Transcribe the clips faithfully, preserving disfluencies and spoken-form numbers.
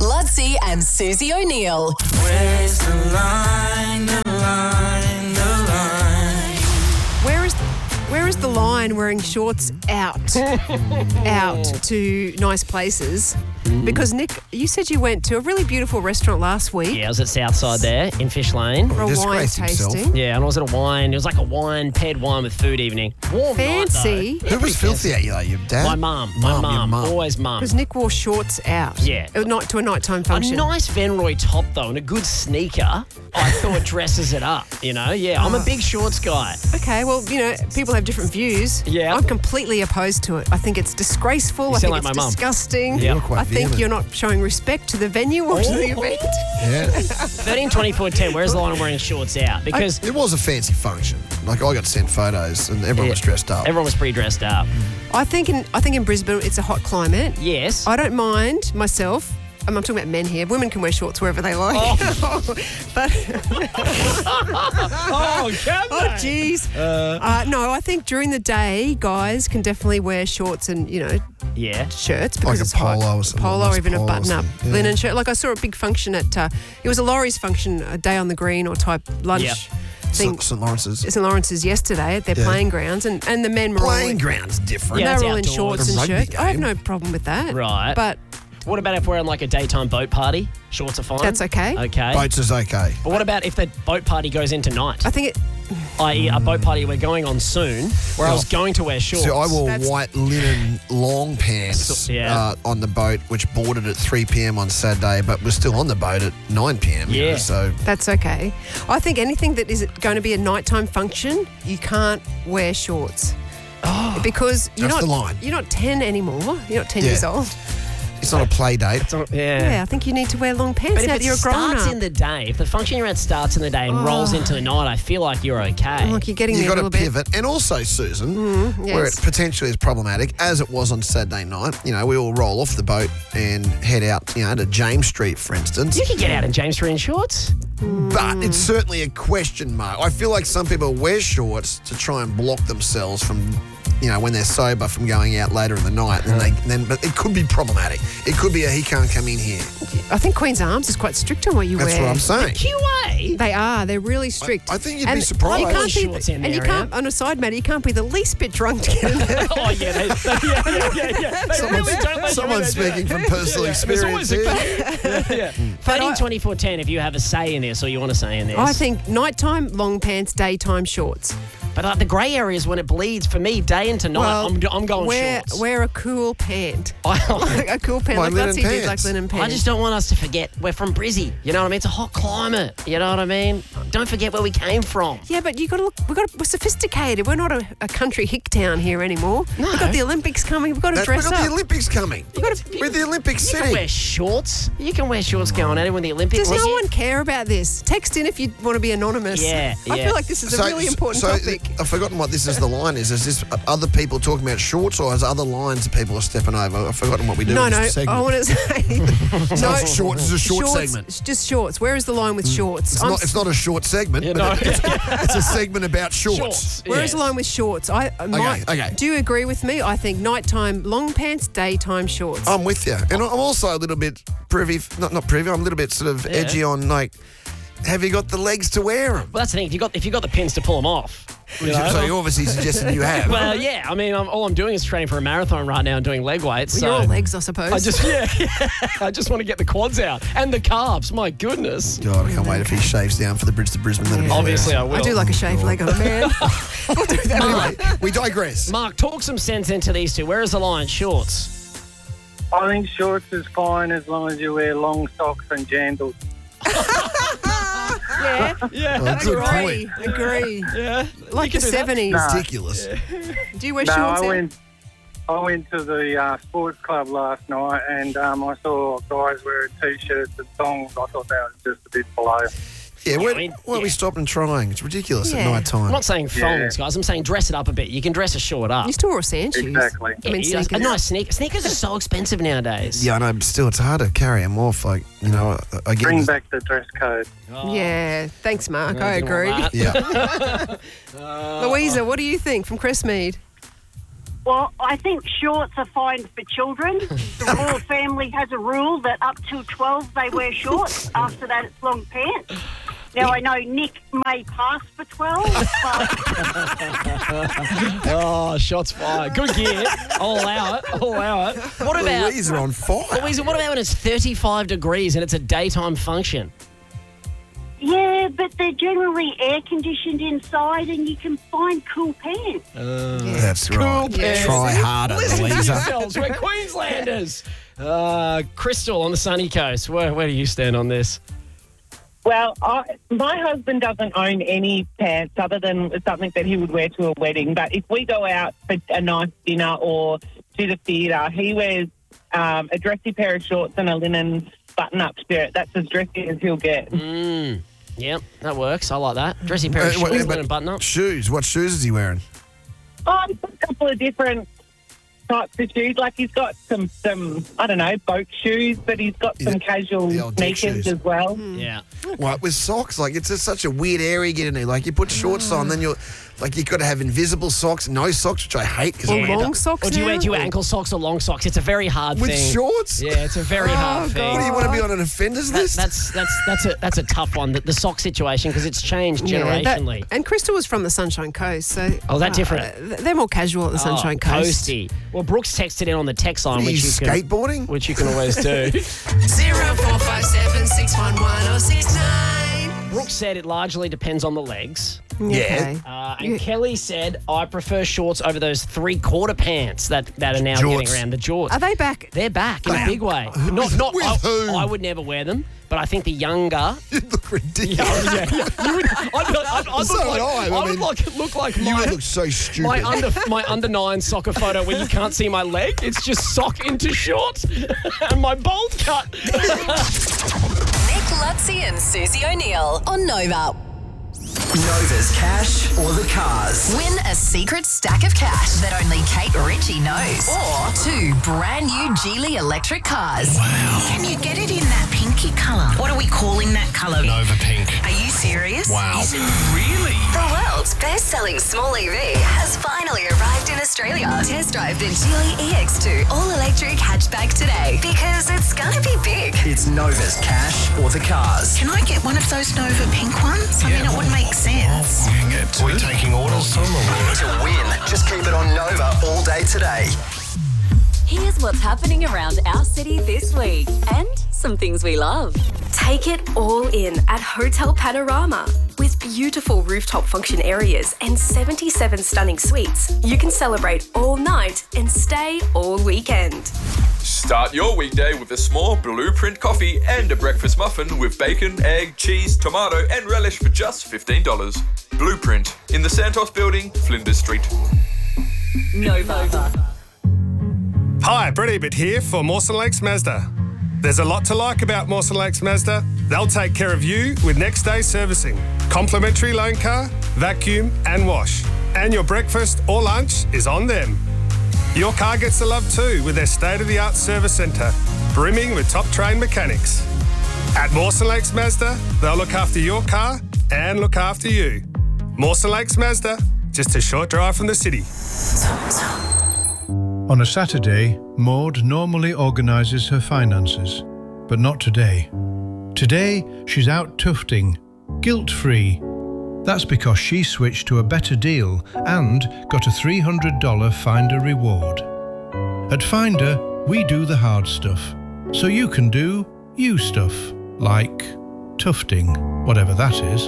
Ludsey and Susie O'Neill. Where's the line, the line, the line? Where is where is the line wearing shorts out out to nice places? Because Nick, you said you went to a really beautiful restaurant last week Yeah, I was at Southside there in Fish Lane. for a wine Disgraced himself. tasting. Yeah, and I was at a wine. It was like a wine, paired wine with food evening. Warm Fancy. night, Who was filthy at you, though? Your dad? though. My mum. My Mum, your mum. mum. Always mum. Because Nick wore shorts out. Yeah. It was not to a nighttime A function. nice Venroy top, though, and a good sneaker, I thought dresses it up, you know? Yeah, I'm a big shorts guy. Okay, well, you know, people have different views. Yeah. I'm completely opposed to it. I think it's disgraceful. You I sound think like it's my mum. disgusting. Yeah. You're quite I think vehement. you're not showing respect to the venue or to the event. Yeah. thirteen twenty-four ten, where's the line of wearing shorts out? Because It was a fancy function. Like, I got sent photos and everyone Yeah. was dressed up. everyone was pretty dressed up. I think in I think in Brisbane it's a hot climate. Yes. I don't mind myself. I'm I'm talking about men here. Women can wear shorts wherever they like. but oh, can oh, jeez. Uh, no, I think during the day, guys can definitely wear shorts and you know Yeah. shirts because Like a it's hot. polo or something, polo, nice or even a polo or button-up something, yeah. linen shirt. Like I saw a big function at uh, it was a Laurie's function, a day on the green or type lunch Yep. thing. St Lawrence's. Saint Lawrence's yesterday at their Yeah. playing grounds, and, and the men were all Playing in, ground's different. Yeah, they it's were all in outdoors. shorts and The rugby shirts. I have game. no problem with that. Right. But What about if we're on like a daytime boat party? Shorts are fine. that's okay. Okay. Boats is okay. But what about if the boat party goes into night? I think it. that is a boat party we're going on soon, where I was going to wear shorts. So I wore That's- white linen long pants So- yeah. uh, on the boat, which boarded at three p.m. on Saturday, but was still on the boat at nine p.m. you know, Yeah. so That's okay. I think anything that is going to be a nighttime function, you can't wear shorts. Oh, because you're That's not the line. you're not ten anymore. You're not ten Yeah. years old. it's not a play date. So- yeah. Yeah, I think you need to wear long pants But now if that it you're a grown starts up. in the day, if the function you're at starts in the day and Oh. rolls into the night, I feel like you're okay. Like you're getting You've there a got little to bit. pivot. And also, Susan, where yes. it potentially is problematic, as it was on Saturday night, you know, we all roll off the boat and head out, you know, to James Street, for instance. You can get out in James Street in shorts. But it's certainly a question mark. I feel like some people wear shorts to try and block themselves from, you know, when they're sober from going out later in the night. And they, then, but it could be problematic. It could be a he can't come in here. I think Queen's Arms is quite strict on what you That's wear. what I'm saying. Q A? They are. They're really strict. I think you'd and be surprised. You can't be, Shorts in and you there, can't. On a side matter, you can't be the least bit drunk to get in there. Oh, yeah. They, they, yeah, yeah, yeah, yeah. They Someone's, really don't let you someone's in there, do speaking they? from personal Yeah, there's experience always a here. yeah. thirteen twenty-four ten, if you have a say in this or you want to say in this. I think nighttime long pants, daytime shorts. But uh, the grey area is when it bleeds. For me, day into night, Well, I'm, I'm going wear, shorts. Wear a cool pant. I, Like a cool pant. Like Like, linen Ludsey did, like pants. linen pants. I just don't want us to forget we're from Brizzy. You know what I mean? It's a hot climate. You know what I mean? Don't forget where we came from. Yeah, but you got to look. We got. We're sophisticated. We're not a, a country hick town here anymore. No. We've got the Olympics coming. We've got to That- dress We've got up. the Olympics coming. With the Olympics You can sitting. wear shorts. You can wear shorts going at it when the Olympics. Does no Yeah. one care about this? Text in if you want to be anonymous. Yeah, I yeah. feel like this is a really important so topic. I've forgotten what this is the line is. Is this other people talking about shorts or is other lines that people are stepping over? I've forgotten what we do No, in no. this segment. I want to say no. it's short- it's a short shorts, segment. it's just shorts. Where is the line with shorts? It's I'm not, it's not a short segment, Yeah, but no. it's, it's a segment about shorts. Shorts. Where is yes. the line with shorts? I uh, my, okay. Do you agree with me? I think nighttime long pants, daytime shorts. I'm with you. And I'm also a little bit privy, not not privy, I'm a little bit sort of Yeah. edgy on, like, have you got the legs to wear them? Well, that's the thing. If you got if you got the pins to pull them off. You know? So you're obviously suggesting you have. Well, yeah. I mean, I'm, all I'm doing is training for a marathon right now and doing leg weights. Well, So you're all legs, I suppose. I just yeah, yeah. I just want to get the quads out and the calves. My goodness. God, I can't wait if he shaves down for the Bridge to Brisbane. That'd be Obviously, I hilarious. will. I do like a shaved leg on a man. We'll do that. Anyway, we digress. Mark, talk some sense into these two. Where is the line? Shorts. I think shorts is fine as long as you wear long socks and jandals. Yeah. Yeah, Well, good Agree. point. Agree. yeah. Like You the can do that. seventies. Nah. Ridiculous. Do you wear No, shorts? I Em? went, I went to the uh, sports club last night and um, I saw guys wearing T-shirts and thongs. I thought that was just a bit below. Yeah, why, I mean, why don't we yeah. stop and trying? It's ridiculous Yeah. at night time. I'm not saying thongs, guys. I'm saying dress it up a bit. You can dress a short up. You still wore sand shoes. Exactly. I mean, Yeah, a sneakers. nice sneaker. Sneakers are so expensive nowadays. Yeah, I know, but still, it's hard to carry them off. Like, you know, I, I get Bring this- back the dress code. Oh. Yeah. Thanks, Mark. I I didn't want agree. that. Yeah. Louisa, what do you think from Crestmead? Well, I think shorts are fine for children. The royal family has a rule that up till twelve they wear shorts. After that, it's long pants. Now, I know Nick may pass for twelve, but... Oh, shots fired. Good gear. I'll allow it. I'll allow it. What about... Louise are on fire. Louise, what about when it's thirty-five degrees and it's a daytime function? Yeah, but they're generally air-conditioned inside and you can find cool pants. That's Cool right. pants. Try harder, Listen to Louisa. yourselves. We're Queenslanders. Uh, Crystal on the sunny coast. Where, where do you stand on this? Well, I, my husband doesn't own any pants other than something that he would wear to a wedding. But if we go out for a nice dinner or to the theatre, he wears um, a dressy pair of shorts and a linen button-up shirt. That's as dressy as he'll get. Mm. Yep, that works. I like that. Dressy pair of Uh, wait, shorts but and a button up. Shoes. What shoes is he wearing? Oh, he's got a couple of different types of shoes. Like he's got some, some I don't know, boat shoes, but he's got Yeah, some casual the old dick sneakers shoes. as well. Yeah. Right, with socks, like it's just such a weird area you get in there. Like you put shorts on, then you're like you've got to have invisible socks, no socks, which I hate because Or I'm long socks Or do you wear, now? do you wear ankle socks or long socks? It's a very hard with thing. shorts. Yeah, it's a very hard God. thing. What do you want to be on an offenders That, list? that's that's that's a that's a tough one. The, the sock situation because it's changed Yeah, that- generationally. and Crystal was from the Sunshine Coast, so... Oh, that uh, different? th- they're more casual at the Sunshine oh, Coast. Coasty. Well, Brooks texted in on the text line, Are which you you can, skateboarding? which you can always do. Zero four five seven six one one oh six nine. Brooks said it largely depends on the legs. Okay. Uh, and Yeah. Kelly said, I prefer shorts over those three-quarter pants that, that are now Jorts. getting around, the jorts. Are they back? They're back in a Wow. big way. Not, not. With I, who? I would never wear them, but I think the younger. You look ridiculous. yeah, yeah. You would, I'd, I'd, I'd So look would like, I. I I would mean, like, look like You my, would look so stupid. my under my under nine soccer photo where you can't see my leg. It's just sock into short and my bold cut. Nick Lutzi and Susie O'Neill on Nova. Nova's cash or the cars. Win a secret stack of cash that only Kate Ritchie knows. Or two brand new Geely electric cars. Can you get it in that pinky colour? What are we calling that colour? Nova Pink. Are you serious? Wow. Is it really? The world's best-selling small E V has finally arrived in Australia. Test drive the Geely E X two all-electric hatchback today because it's gonna be big. It's Nova's cash or the cars. Can I get one of those Nova pink ones? I mean, it would make sense. We're taking orders. To win, just keep it on Nova all day today. Here's what's happening around our city this week and some things we love. Take it all in at Hotel Panorama. With beautiful rooftop function areas and seventy-seven stunning suites, you can celebrate all night and stay all weekend. Start your weekday with a small Blueprint coffee and a breakfast muffin with bacon, egg, cheese, tomato and relish for just fifteen dollars. Blueprint in the Santos Building, Flinders Street. Nova. Hi, Brett Ebert here for Mawson Lakes Mazda. There's a lot to like about Mawson Lakes Mazda. They'll take care of you with next day servicing, complimentary loan car, vacuum and wash. And your breakfast or lunch is on them. Your car gets the love too with their state-of-the-art service centre, brimming with top-trained mechanics. At Mawson Lakes Mazda, they'll look after your car and look after you. Mawson Lakes Mazda, just a short drive from the city. On a Saturday, Maud normally organises her finances, but not today. Today, she's out tufting, guilt-free. That's because she switched to a better deal and got a three hundred dollars Finder reward. At Finder, we do the hard stuff, so you can do you stuff, like tufting, whatever that is.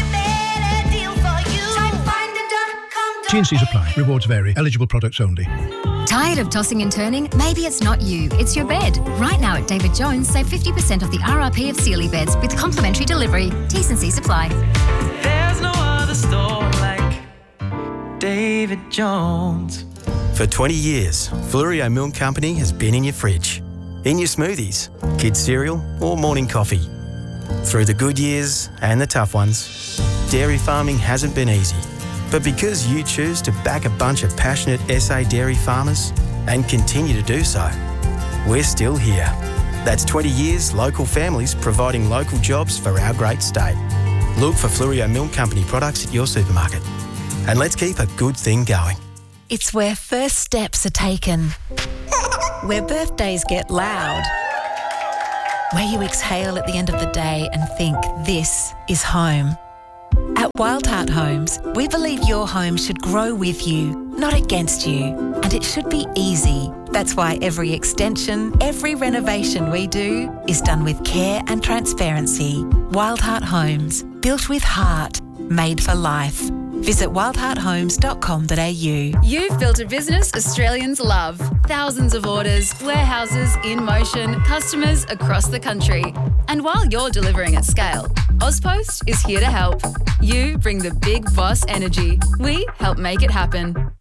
T and C's apply. Rewards vary. Eligible products only. Tired of tossing and turning? Maybe it's not you, it's your bed. Right now at David Jones, save fifty percent off the R R P of Sealy beds with complimentary delivery. T's and C's apply. There's no other store like David Jones. For twenty years, Flurio Milk Company has been in your fridge, in your smoothies, kids' cereal or morning coffee. Through the good years and the tough ones, dairy farming hasn't been easy. But because you choose to back a bunch of passionate S A dairy farmers and continue to do so, we're still here. That's twenty years local families providing local jobs for our great state. Look for Flurio Milk Company products at your supermarket. And let's keep a good thing going. It's where first steps are taken, where birthdays get loud, where you exhale at the end of the day and think this is home. At Wild Heart Homes, we believe your home should grow with you, not against you, and it should be easy. That's why every extension, every renovation we do is done with care and transparency. Wild Heart Homes, built with heart, made for life. Visit wild heart homes dot com dot a u. You've built a business Australians love. Thousands of orders, warehouses in motion, customers across the country. And while you're delivering at scale, Ozpost is here to help. You bring the big boss energy. We help make it happen.